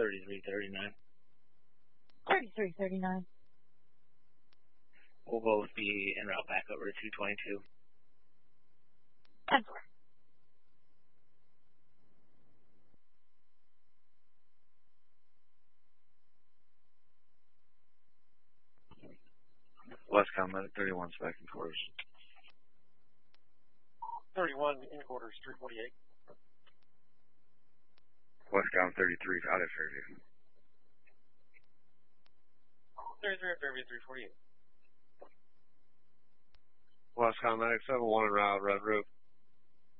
3339. 3339. We'll both be en route back over to 222. That's Westcom Medic 31 back in quarters. 31 in quarters, 348. Westcom 33 out of Fairview. 33 at Fairview, 348. Westcom Medic 71 en route, Red Roof.